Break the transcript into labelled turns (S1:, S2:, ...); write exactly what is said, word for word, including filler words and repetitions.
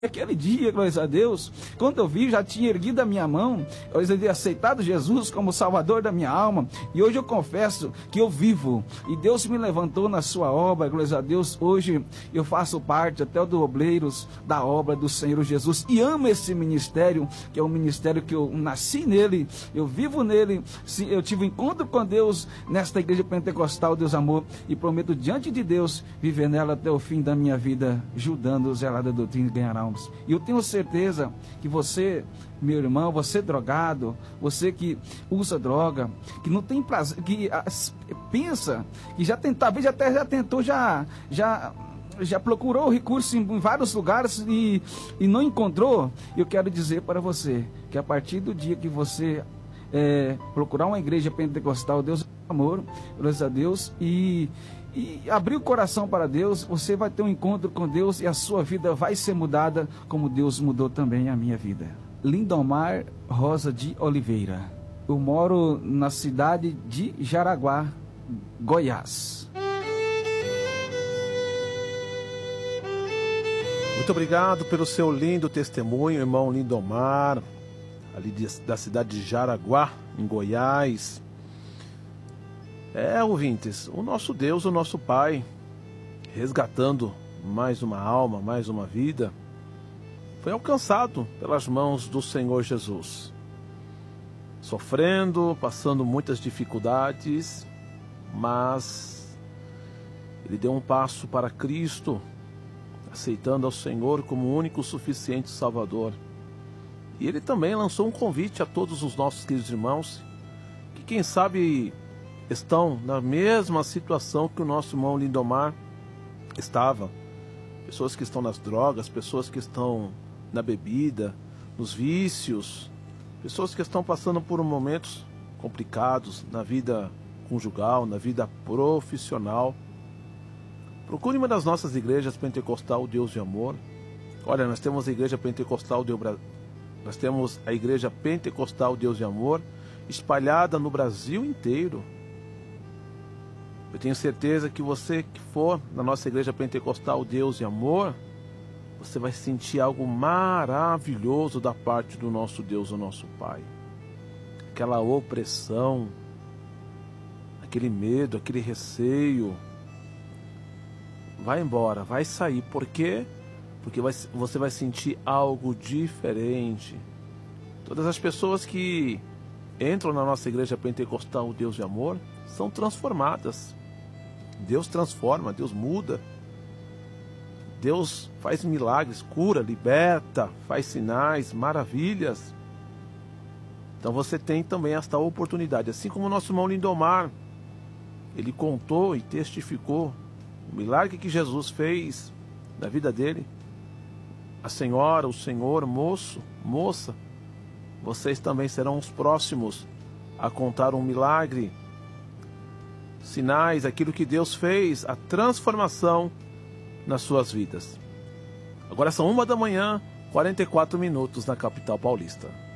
S1: Aquele dia, glória a Deus, quando eu vi, já tinha erguido a minha mão, eu havia aceitado Jesus como Salvador da minha alma, e hoje eu confesso que eu vivo, e Deus me levantou na sua obra, glória a Deus. Hoje eu faço parte até do obreiros da obra do Senhor Jesus, e amo esse ministério, que é um ministério que eu nasci nele, eu vivo nele. Sim, eu tive um encontro com Deus nesta igreja pentecostal, Deus Amor, e prometo diante de Deus viver nela até o fim da minha vida, ajudando os da doutrina e ganhar almas. E eu tenho certeza que você, meu irmão, você drogado, você que usa droga, que não tem prazer, que ah, pensa, que já tentou, talvez até já tentou, já, já, já procurou recurso em, em vários lugares e, e não encontrou. Eu quero dizer para você que a partir do dia que você é, procurar uma igreja pentecostal, Deus é amor, graças a Deus, e E abrir o coração para Deus, você vai ter um encontro com Deus e a sua vida vai ser mudada, como Deus mudou também a minha vida. Lindomar Rosa de Oliveira. Eu moro na cidade de Jaraguá, Goiás.
S2: Muito obrigado pelo seu lindo testemunho, irmão Lindomar, ali de, da cidade de Jaraguá, em Goiás. É, ouvintes, o nosso Deus, o nosso Pai, resgatando mais uma alma, mais uma vida, foi alcançado pelas mãos do Senhor Jesus. Sofrendo, passando muitas dificuldades, mas ele deu um passo para Cristo, aceitando ao Senhor como único suficiente Salvador. E ele também lançou um convite a todos os nossos queridos irmãos, que quem sabe estão na mesma situação que o nosso irmão Lindomar estava. Pessoas que estão nas drogas, pessoas que estão na bebida, nos vícios, pessoas que estão passando por momentos complicados na vida conjugal, na vida profissional. Procure uma das nossas igrejas pentecostal Deus de Amor. Olha, nós temos a igreja pentecostal Deus, nós temos a igreja pentecostal Deus de Amor espalhada no Brasil inteiro. Eu tenho certeza que você que for na nossa igreja pentecostal Deus e Amor, você vai sentir algo maravilhoso da parte do nosso Deus, o nosso Pai. Aquela opressão, aquele medo, aquele receio, vai embora, vai sair. Por quê? Porque vai, você vai sentir algo diferente. Todas as pessoas que entram na nossa igreja pentecostal Deus de Amor são transformadas. Deus transforma, Deus muda, Deus faz milagres, cura, liberta, faz sinais, maravilhas. Então você tem também esta oportunidade, assim como o nosso irmão Lindomar, ele contou e testificou o milagre que Jesus fez na vida dele. A senhora, o senhor, moço, moça, vocês também serão os próximos a contar um milagre, sinais, aquilo que Deus fez, a transformação nas suas vidas. Agora são uma da manhã, quarenta e quatro minutos na capital paulista.